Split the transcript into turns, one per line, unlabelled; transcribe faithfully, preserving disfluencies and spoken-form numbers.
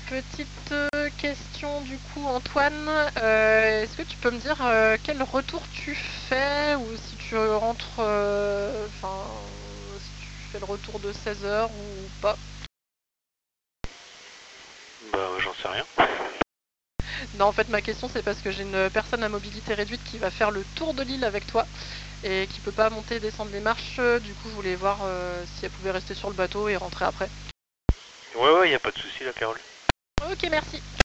petite euh, question du coup, Antoine. Euh, Est-ce que tu peux me dire euh, quel retour tu fais ou si tu rentres, enfin, euh, si tu fais le retour de seize heures ou pas?
Bah, j'en sais rien.
Non, en fait, ma question c'est parce que j'ai une personne à mobilité réduite qui va faire le tour de l'île avec toi et qui peut pas monter et descendre les marches. Du coup, je voulais voir euh, si elle pouvait rester sur le bateau et rentrer après.
Ouais, ouais, y a pas de souci, la Carole.
Ok, merci.